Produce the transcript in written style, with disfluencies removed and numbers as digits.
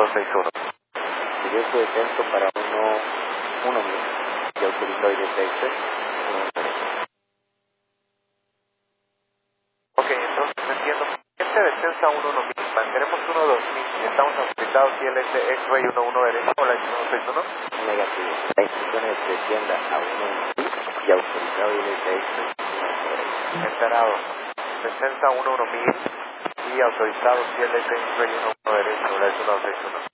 161. Curioso descenso para 1.000 y autorizado y detecte 1.0. Ok, entonces entiendo. Este descenso a 1.1000, mantenemos 1.2000, estamos autorizados ILS X-Ray 11 derecho o la 161. Negativo. La instrucción es descienda a 1.000 y autorizado y detecte 1.0. Enterado. Descensa 1.1000 y autorizados ILS X-Ray 11 derecho o la 161.